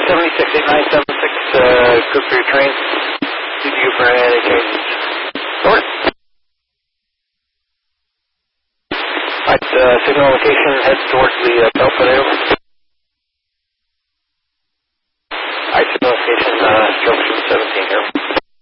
good for your train. CPU for any changes. Over. Alright, signal location heads towards the Belfort over. Alright, signal location, junction 17 here.